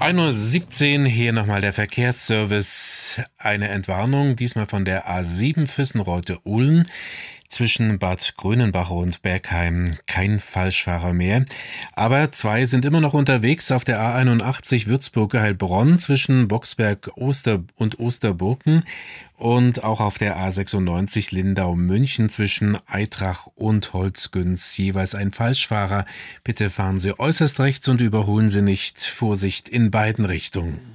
1:17 Uhr, hier nochmal der Verkehrsservice. Eine Entwarnung, diesmal von der A7 Füssenreuth-Ulm zwischen Bad Grönenbach und Bergheim. Kein Falschfahrer mehr. Aber 2 sind immer noch unterwegs auf der A81 Würzburg-Heilbronn zwischen Boxberg und Osterburken und auch auf der A96 Lindau-München zwischen Aitrach und Holzgünz. Jeweils ein Falschfahrer. Bitte fahren Sie äußerst rechts und überholen Sie nicht. Vorsicht in beiden Richtungen.